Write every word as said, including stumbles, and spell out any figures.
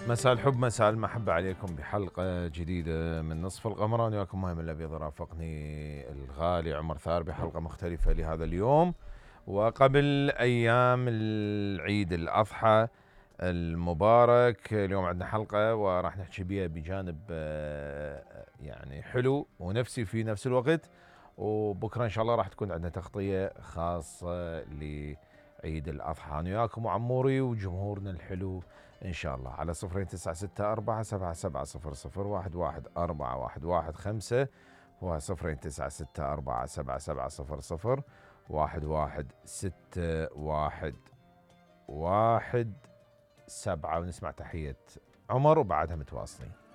مساء الحب مساء المحبة عليكم بحلقة جديدة من نصف القمر. أنا وياكم مهم الأبيض، رافقني الغالي عمر ثار بحلقة مختلفة لهذا اليوم. وقبل أيام العيد الأضحى المبارك، اليوم عندنا حلقة وراح نحكي بيها بجانب يعني حلو ونفسي في نفس الوقت. وبكرة إن شاء الله راح تكون عندنا تغطية خاصة لعيد الأضحى. أنا وياكم وعموري وجمهورنا الحلو إن شاء الله على صفرين تسعة ستة أربعة سبعة سبعة صفر صفر واحد واحد أربعة واحد واحد خمسة وصفرين تسعة ستة أربعة سبعة سبعة صفر صفر واحد واحد ستة واحد واحد سبعة. ونسمع تحية عمر وبعدها متواصلين.